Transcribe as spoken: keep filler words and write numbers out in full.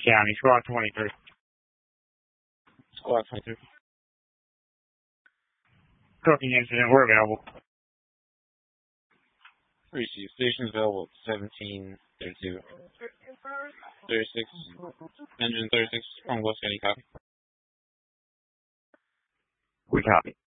County, Squad twenty-three. Squad twenty-three. Cooking incident, we're available. Receive. Stations available seventeen thirty-two. thirty-six. Engine thirty-six from West County, copy. We copy.